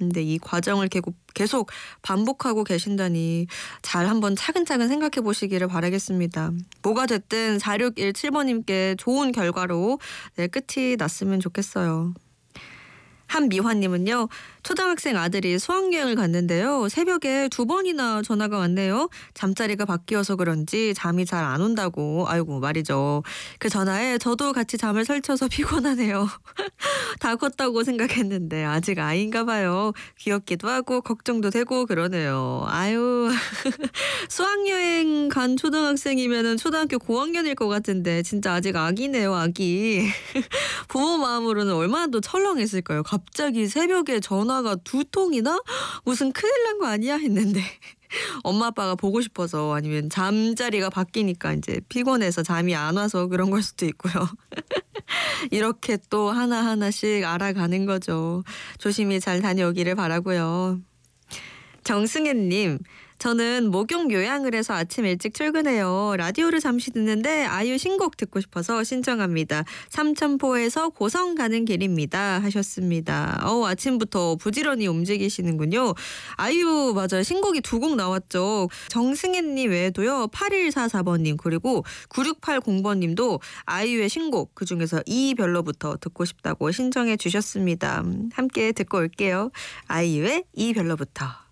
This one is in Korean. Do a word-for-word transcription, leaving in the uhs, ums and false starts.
근데 이 과정을 계속 계속 반복하고 계신다니 잘 한번 차근차근 생각해 보시기를 바라겠습니다. 뭐가 됐든 사육일칠 번님께 좋은 결과로 네, 끝이 났으면 좋겠어요. 한미화님은요. 초등학생 아들이 수학여행을 갔는데요. 새벽에 두 번이나 전화가 왔네요. 잠자리가 바뀌어서 그런지 잠이 잘 안 온다고. 아이고 말이죠. 그 전화에 저도 같이 잠을 설쳐서 피곤하네요. 다 컸다고 생각했는데 아직 아이인가 봐요. 귀엽기도 하고 걱정도 되고 그러네요. 아유 수학여행 간 초등학생이면은 초등학교 고학년일 것 같은데 진짜 아직 아기네요. 아기. 부모 마음으로는 얼마나 더 철렁했을까요. 갑자기 새벽에 전화가 두 통이나? 무슨 큰일 난 거 아니야? 했는데 엄마 아빠가 보고 싶어서 아니면 잠자리가 바뀌니까 이제 피곤해서 잠이 안 와서 그런 걸 수도 있고요. 이렇게 또 하나하나씩 알아가는 거죠. 조심히 잘 다녀오기를 바라고요. 정승현님. 저는 목욕 요양을 해서 아침 일찍 출근해요. 라디오를 잠시 듣는데 아이유 신곡 듣고 싶어서 신청합니다. 삼천포에서 고성 가는 길입니다. 하셨습니다. 어, 아침부터 부지런히 움직이시는군요. 아이유 맞아요. 신곡이 두 곡 나왔죠. 정승혜님 외에도요. 팔일사사 번님 그리고 구육팔공 번님도 아이유의 신곡 그중에서 이별로부터 듣고 싶다고 신청해 주셨습니다. 함께 듣고 올게요. 아이유의 이별로부터.